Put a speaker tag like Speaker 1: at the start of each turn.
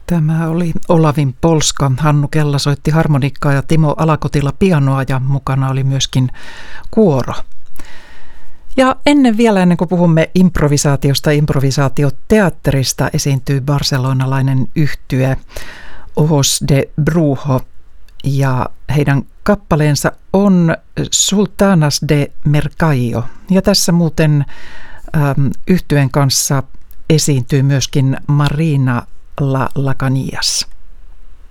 Speaker 1: Tämä oli Olavin Polska. Hannu Kella soitti harmonikkaa ja Timo Alakotila pianoa ja mukana oli myöskin kuoro. Ja ennen kuin puhumme improvisaatiosta, improvisaatioteatterista, esiintyy barcelonalainen yhtye Ojos de Brujo ja heidän kappaleensa on Sultanas de Mercallo. Ja tässä muuten yhtyeen kanssa esiintyy myöskin Marina La Lacanias.